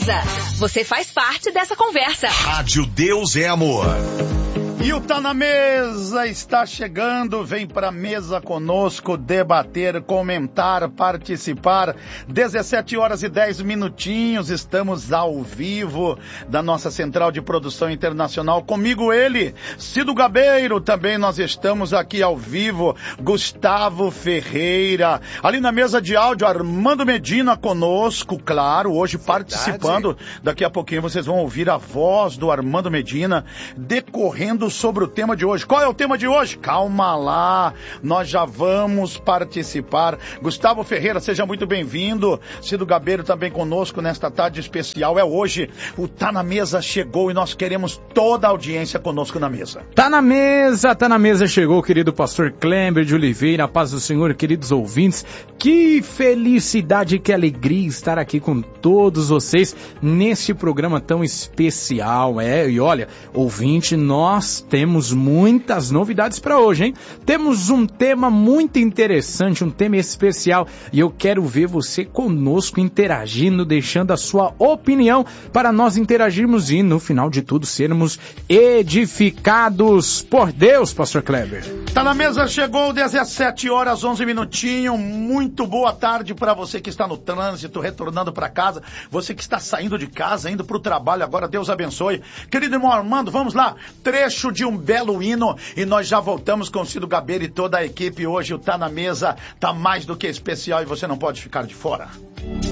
Mesa. Você faz parte dessa conversa. Rádio Deus é Amor. E o Tá na Mesa está chegando, vem pra mesa conosco, debater, comentar, participar. 17 horas e 10 minutinhos, estamos ao vivo da nossa Central de Produção Internacional. Comigo ele, Cido Gabeiro, também nós estamos aqui ao vivo, Gustavo Ferreira. Ali na mesa de áudio, Armando Medina conosco, claro, hoje participando. Daqui a pouquinho vocês vão ouvir a voz do Armando Medina decorrendo sobre o tema de hoje. Qual é o tema de hoje? Calma lá, nós já vamos participar. Gustavo Ferreira, seja muito bem-vindo. Cido Gabeiro também conosco nesta tarde especial. É hoje, o Tá na Mesa chegou e nós queremos toda a audiência conosco na mesa. Tá na mesa, chegou, querido pastor Kleber de Oliveira, a paz do Senhor, queridos ouvintes. Que felicidade, que alegria estar aqui com todos vocês neste programa tão especial. E olha, ouvinte, nós temos muitas novidades para hoje, hein? Temos um tema muito interessante, um tema especial, e eu quero ver você conosco interagindo, deixando a sua opinião para nós interagirmos e, no final de tudo, sermos edificados por Deus, pastor Kleber. Tá na Mesa chegou, 17 horas 11 minutinhos. Muito boa tarde para você que está no trânsito, retornando para casa, você que está saindo de casa, indo para o trabalho agora, Deus abençoe. Querido irmão Armando, vamos lá, trecho de um belo hino e nós já voltamos com o Cido Gabeiro e toda a equipe. Hoje o Tá na Mesa tá mais do que especial e você não pode ficar de fora.